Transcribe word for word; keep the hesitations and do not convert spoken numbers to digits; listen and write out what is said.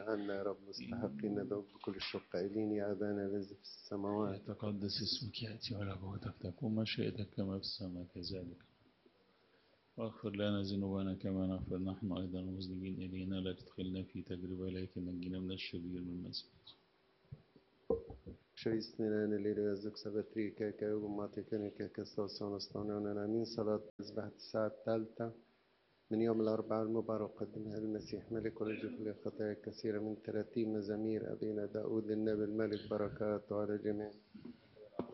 اجعلنا يا رب مستحقين ندعوك بكل الشوق قائلين يا أبانا الذي في السماوات. يتقدس اسمك، يأتي ملكوتك، تكون مشيئتك كما في السماء كذلك. واغفر لنا ذنوبنا كما نغفر نحن أيضا المذنبين إلينا، لا تدخلنا في تجربة لكن نجينا من الشرير من المسيح. شريسنا نليل يزك سبتريكا كيوم ماتيكني كاكستوسون استونيون امين. صلاة تسبحة الساعة الثالثة من يوم الأربعاء المبارك قدمها المسيح ملك ورجل الخطايا كثيرة من ثلاثين مزامير أبينا داود النبي الملك، بركاته على جميع